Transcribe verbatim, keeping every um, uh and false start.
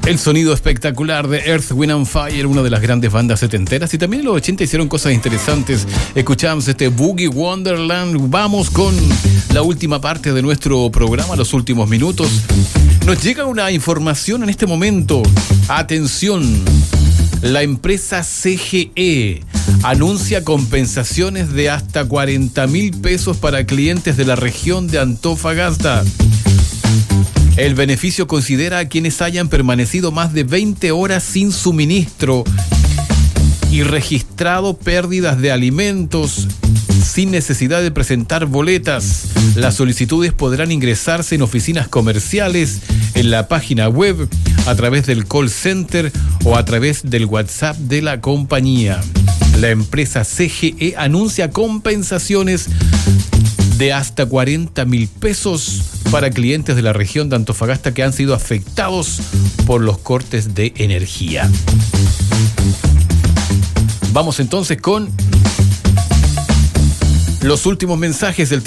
El sonido espectacular de Earth, Wind and Fire, una de las grandes bandas setenteras, y también en los ochenta hicieron cosas interesantes. Escuchamos este Boogie Wonderland. Vamos con la última parte de nuestro programa, los últimos minutos. Nos llega una información en este momento. Atención, la empresa C G E anuncia compensaciones de hasta cuarenta mil pesos para clientes de la región de Antofagasta. El beneficio considera a quienes hayan permanecido más de veinte horas sin suministro y registrado pérdidas de alimentos sin necesidad de presentar boletas. Las solicitudes podrán ingresarse en oficinas comerciales, en la página web, a través del call center o a través del WhatsApp de la compañía. La empresa C G E anuncia compensaciones de hasta cuarenta mil pesos para clientes de la región de Antofagasta que han sido afectados por los cortes de energía. Vamos entonces con los últimos mensajes del